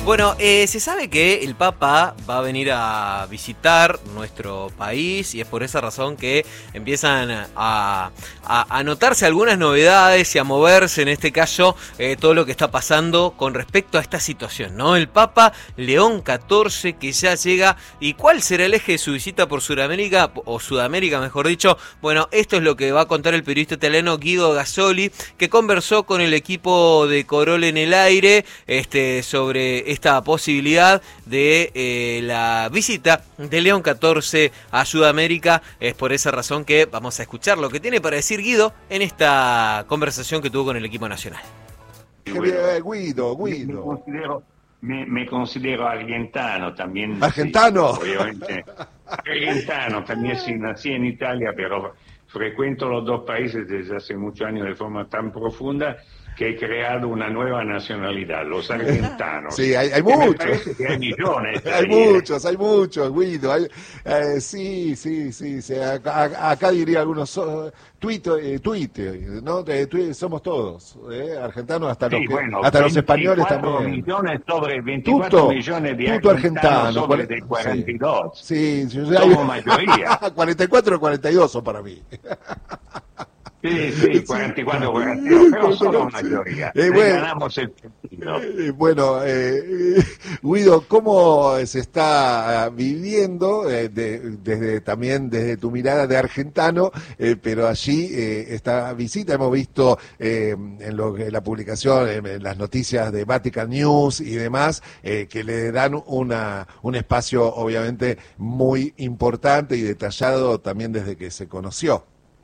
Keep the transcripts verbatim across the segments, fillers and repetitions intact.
Bueno, eh, se sabe que el Papa va a venir a visitar nuestro país y es por esa razón que empiezan a, a, a notarse algunas novedades y a moverse, en este caso, eh, todo lo que está pasando con respecto a esta situación, ¿no? El Papa León catorce que ya llega, ¿y cuál será el eje de su visita por Sudamérica, o Sudamérica mejor dicho? Bueno, esto es lo que va a contar el periodista italiano Guido Gasoli, que conversó con el equipo de Corole en el aire este, sobre esta posibilidad de eh, la visita de León catorce a Sudamérica. Es por esa razón que vamos a escuchar lo que tiene para decir Guido en esta conversación que tuvo con el equipo nacional. Guido, Guido. Me considero, me, me considero argentano también. ¿Argentano? Sí, obviamente. Argentano, también sí, nací en Italia, pero frecuento los dos países desde hace muchos años de forma tan profunda que he creado una nueva nacionalidad, los argentanos. Sí, hay, hay muchos. Que hay millones. Hay muchos, hay muchos, Guido. Hay, eh, sí, sí, sí. sí. Acá, acá diría algunos, so, tuito, eh, tuite, ¿no? De, tuite, somos todos, eh, argentanos, hasta, sí, los, que, bueno, hasta los españoles también. Millones sobre veinticuatro tuto, millones de tuto argentanos argentano, sobre de cuarenta y dos. Sí, sí, somos mayoría. cuarenta y cuatro o cuarenta y dos son para mí. Sí, sí, cuarenta y cuatro, cuarenta y dos, pero somos mayoría. Eh, bueno, ganamos el partido. Eh, bueno, eh, Guido, ¿cómo se está viviendo eh, de, desde también desde tu mirada de argentano, eh, pero allí eh, esta visita hemos visto eh, en, lo, en la publicación, en, en las noticias de Vatican News y demás, eh, que le dan una un espacio obviamente muy importante y detallado también desde que se conoció?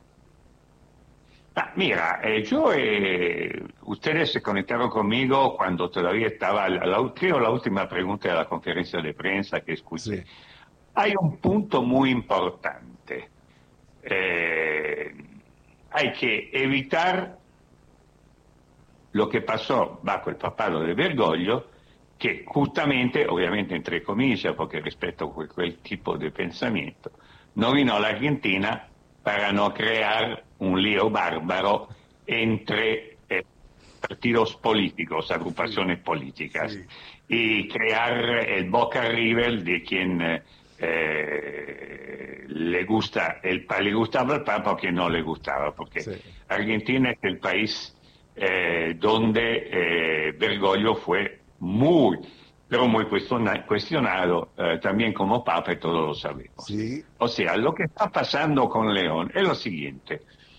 Ah, mira, eh, yo, eh, ustedes se conectaron conmigo cuando todavía estaba, la, la, creo la última pregunta de la conferencia de prensa que escuché. Sí. Hay un punto muy importante. Eh, hay que evitar lo que pasó bajo el papado de Bergoglio, que justamente, obviamente entre comillas, porque respeto quel, quel tipo de pensamiento, no vino a la Argentina para no crear un lío bárbaro entre eh, partidos políticos, agrupaciones sí. políticas, sí. y crear el Boca River de quien eh, le gusta el le gustaba el Papa o quien no le gustaba, porque sí. Argentina es el país eh, donde eh, Bergoglio fue muy pero muy cuestionado eh, también como Papa, y todos lo sabemos. Sí. O sea, lo que está pasando con León es lo siguiente.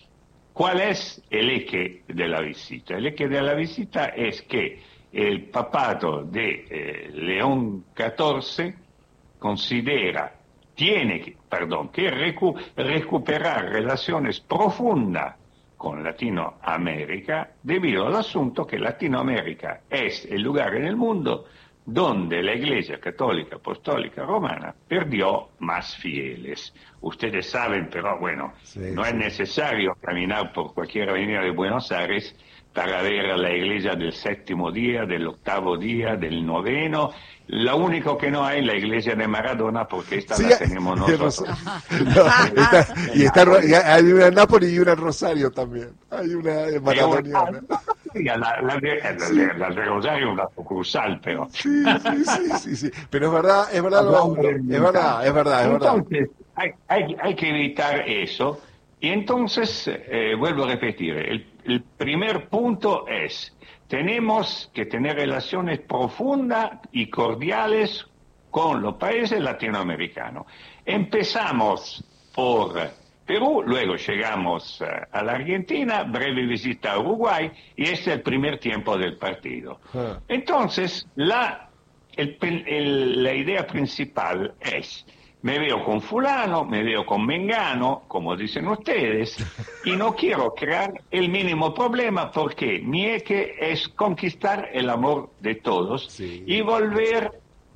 ¿Cuál es el eje de la visita? El eje de la visita es que el papado de eh, León catorce considera, tiene que, perdón, que recu recuperar relaciones profundas con Latinoamérica debido al asunto que Latinoamérica es el lugar en el mundo donde la Iglesia Católica Apostólica Romana perdió más fieles. Ustedes saben, pero bueno, sí, no sí. es necesario caminar por cualquier avenida de Buenos Aires para ver a la iglesia del séptimo día, del octavo día, del noveno. Lo único que no hay es la iglesia de Maradona, porque esta sí, la tenemos nosotros. No, está, y está, hay una en Nápoles y una en Rosario también. Hay una en maradoniana. La, la, de, sí. la, la de Rosario es una sucursal, pero... Sí, sí, sí, sí, sí. Pero es verdad, es verdad, no, es verdad, es verdad, es verdad. Entonces, hay, hay, hay que evitar eso. Y entonces, eh, vuelvo a repetir, el, el primer punto es, tenemos que tener relaciones profundas y cordiales con los países latinoamericanos. Empezamos por Perú, luego llegamos uh, a la Argentina, breve visita a Uruguay, y este es el primer tiempo del partido. Ah. Entonces, la, el, el, la idea principal es, me veo con fulano, me veo con mengano, como dicen ustedes, y no quiero crear el mínimo problema porque mi eje es conquistar el amor de todos sí. y volver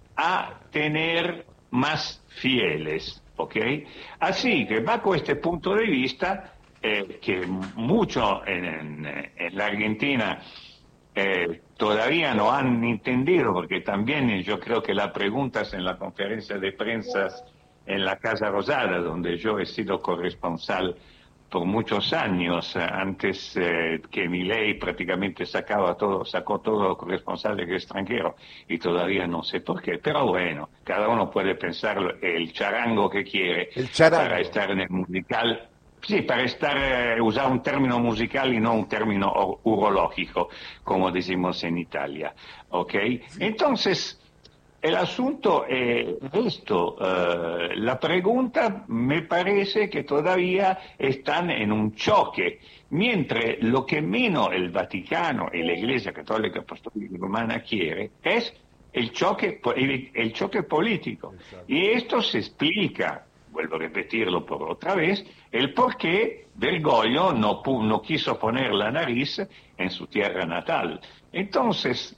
a tener más fieles, ¿ok? Así que bajo este punto de vista, eh, que mucho en, en, en la Argentina eh, todavía no han entendido, porque también yo creo que las preguntas en la conferencia de prensa en la Casa Rosada, donde yo he sido corresponsal por muchos años, antes eh, que Milei prácticamente sacaba todo, sacó todo corresponsal extranjero, y todavía no sé por qué, pero bueno, cada uno puede pensar el charango que quiere el charango. Para estar en el musical. Sí, para estar, eh, usar un término musical y no un término or- urológico, como decimos en Italia, ¿ok? Sí. Entonces, el asunto es esto, uh, la pregunta me parece que todavía están en un choque, mientras lo que menos el Vaticano y la Iglesia Católica Apostólica Romana quiere es el choque, el, el choque político. Exacto. Y esto se explica, vuelvo a repetirlo por otra vez, el por qué Bergoglio no, pu- no quiso poner la nariz en su tierra natal. Entonces,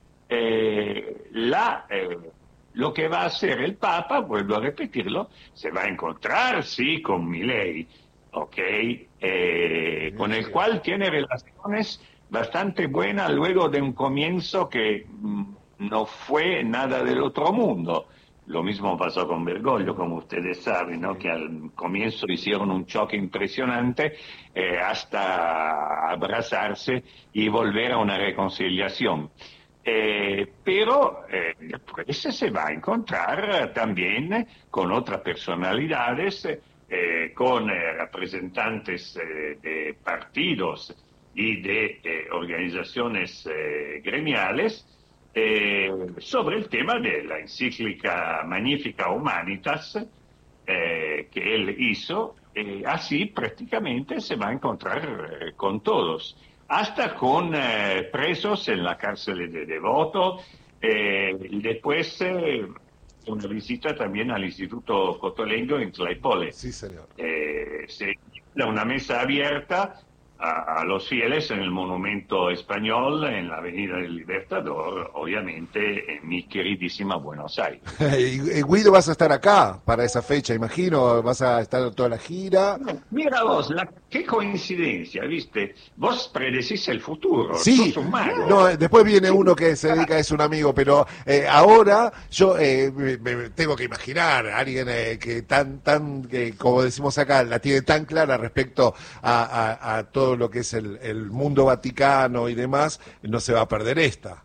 Eh, la, eh, lo que va a hacer el Papa, vuelvo a repetirlo, se va a encontrar, sí, con Milei, ¿ok? Eh, con el cual tiene relaciones bastante buenas luego de un comienzo que mmm, no fue nada del otro mundo. Lo mismo pasó con Bergoglio, como ustedes saben, ¿no? Que al comienzo hicieron un choque impresionante eh, hasta abrazarse y volver a una reconciliación. Eh, pero eh, después se va a encontrar también con otras personalidades, eh, con eh, representantes eh, de partidos y de eh, organizaciones eh, gremiales eh, sobre el tema de la encíclica Magnificat Humanitas eh, que él hizo. Eh, así prácticamente se va a encontrar eh, con todos. Hasta con eh, presos en la cárcel de Devoto, eh, y después eh, una visita también al Instituto Cotolengo en Claypole. Sí, señor. Eh, se da una mesa abierta a, a los fieles en el monumento español, en la Avenida del Libertador, obviamente en mi queridísima Buenos Aires. Y, Guido, vas a estar acá para esa fecha, imagino, vas a estar toda la gira. Mira vos, la, qué coincidencia, ¿viste? Vos predecís el futuro, sí, sos un mago. No, después viene uno que se dedica, es un amigo, pero eh, ahora yo eh, me, me tengo que imaginar a alguien eh, que tan, tan eh, como decimos acá, la tiene tan clara respecto a, a, a todo lo que es el, el mundo vaticano y demás, no se va a perder esta.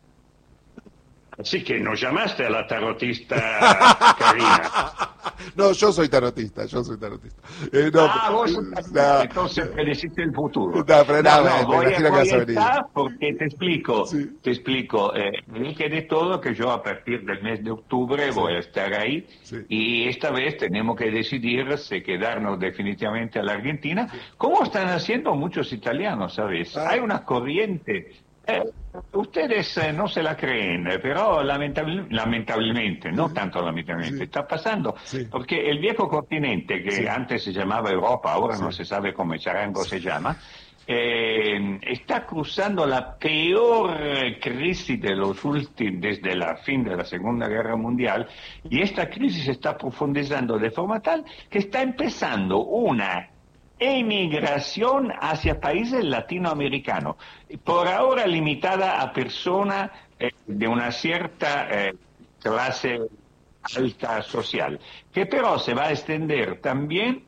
Así que nos llamaste a la tarotista Karina. No, yo soy tarotista, yo soy tarotista. Eh, no, ah, vos sos tarotista, no, entonces predeciste el futuro. No, pero no, no, no, me, voy, me imagino voy que vas a venir. Porque te explico, sí. te explico. Eh, dije de todo que yo a partir del mes de octubre sí. voy a estar ahí sí. y esta vez tenemos que decidir si quedarnos definitivamente a la Argentina, sí. como están haciendo muchos italianos, ¿sabes? Ah. Hay una corriente. Eh, ustedes eh, no se la creen, eh, pero lamentable, lamentablemente, no tanto lamentablemente, sí. está pasando, sí. porque el viejo continente, que sí. antes se llamaba Europa, ahora sí. no se sabe cómo charango sí. se llama, eh, está cruzando la peor crisis de los últimos, desde la fin de la Segunda Guerra Mundial, y esta crisis se está profundizando de forma tal que está empezando una emigración hacia países latinoamericanos, por ahora limitada a personas eh, de una cierta eh, clase alta social, que pero se va a extender también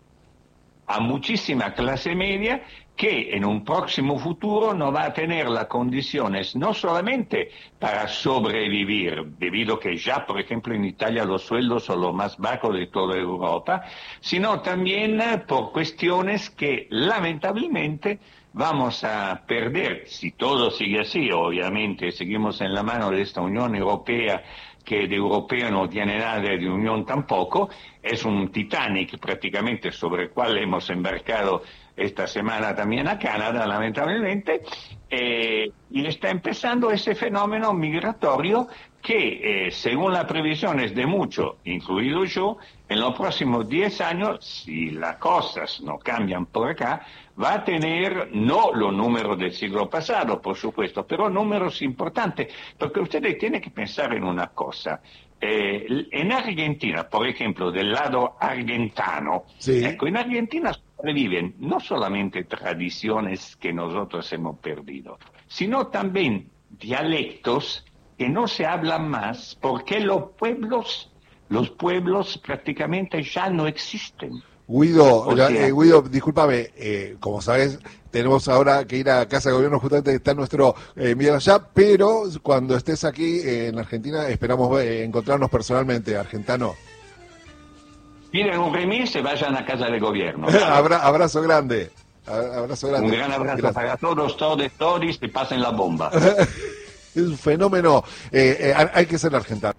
a muchísima clase media que en un próximo futuro no va a tener las condiciones no solamente para sobrevivir, debido a que ya, por ejemplo, en Italia los sueldos son los más bajos de toda Europa, sino también por cuestiones que lamentablemente vamos a perder, si todo sigue así, obviamente, seguimos en la mano de esta Unión Europea, que de europeo no tiene nada, de unión tampoco, es un Titanic prácticamente sobre el cual hemos embarcado esta semana también a Canadá, lamentablemente, eh, y está empezando ese fenómeno migratorio que, eh, según las previsiones de muchos, incluido yo, en los próximos diez años, si las cosas no cambian por acá, va a tener no los números del siglo pasado, por supuesto, pero números importantes, porque ustedes tienen que pensar en una cosa. Eh, en Argentina, por ejemplo, del lado argentano, sí. ecco, en Argentina sobreviven no solamente tradiciones que nosotros hemos perdido, sino también dialectos que no se hablan más porque los pueblos, los pueblos prácticamente ya no existen. Guido, O sea, eh, Guido, discúlpame, eh, como sabes, tenemos ahora que ir a Casa de Gobierno, justamente está nuestro eh, Miguel allá, pero cuando estés aquí eh, en Argentina esperamos eh, encontrarnos personalmente, Argentano. Piden un remis y vayan a Casa de Gobierno. Abra, abrazo grande. Abrazo grande. Un gran abrazo Gracias. para todos, todos, todos, y pasen la bomba. Es un fenómeno, eh, eh, hay que ser argentino.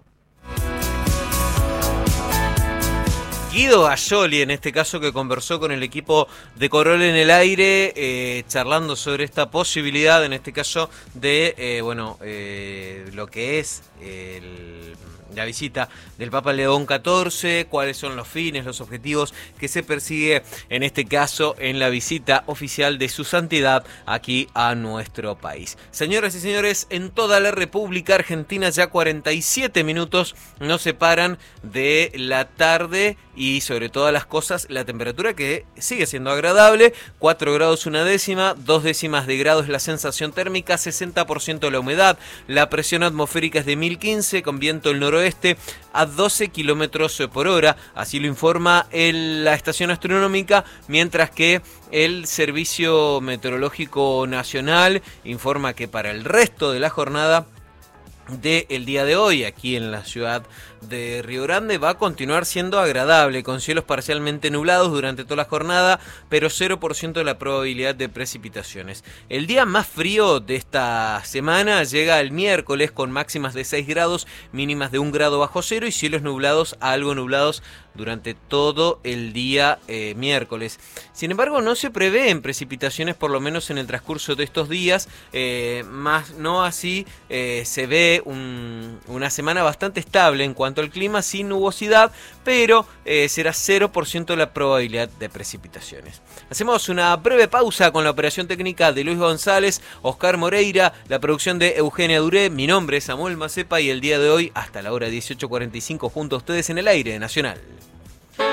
Guido Gascioli, en este caso, que conversó con el equipo de Corol en el aire, eh, charlando sobre esta posibilidad, en este caso, de, eh, bueno, eh, lo que es el... la visita del Papa León catorce, cuáles son los fines, los objetivos que se persigue en este caso en la visita oficial de su santidad aquí a nuestro país. Señoras y señores, en toda la República Argentina ya cuarenta y siete minutos nos separan de la tarde y sobre todas las cosas la temperatura que sigue siendo agradable, cuatro grados una décima, dos décimas de grado es la sensación térmica, sesenta por ciento la humedad, la presión atmosférica es de mil quince con viento del noroeste a doce kilómetros por hora, así lo informa el, la estación astronómica, mientras que el Servicio Meteorológico Nacional informa que para el resto de la jornada del día de hoy, aquí en la ciudad de Río Grande, va a continuar siendo agradable, con cielos parcialmente nublados durante toda la jornada, pero cero por ciento de la probabilidad de precipitaciones. El día más frío de esta semana llega el miércoles, con máximas de seis grados, mínimas de un grado bajo cero y cielos nublados a algo nublados durante todo el día eh, miércoles. Sin embargo, no se prevén precipitaciones, por lo menos en el transcurso de estos días, eh, más no así eh, se ve un, una semana bastante estable en cuanto al clima, sin nubosidad, pero eh, será cero por ciento la probabilidad de precipitaciones. Hacemos una breve pausa con la operación técnica de Luis González, Oscar Moreira, la producción de Eugenia Duré, mi nombre es Samuel Macepa y el día de hoy, hasta la hora dieciocho cuarenta y cinco, junto a ustedes en el aire Nacional.